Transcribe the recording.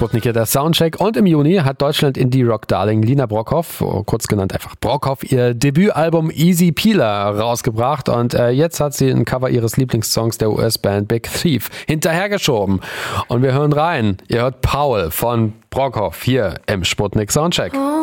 Sputnik hier, der Soundcheck. Und im Juni hat Deutschland-Indie-Rock-Darling Lina Brockhoff, kurz genannt einfach Brockhoff, ihr Debütalbum Easy Peeler rausgebracht. Und jetzt hat sie ein Cover ihres Lieblingssongs der US-Band Big Thief hinterhergeschoben. Und wir hören rein. Ihr hört Paul von Brockhoff hier im Sputnik Soundcheck.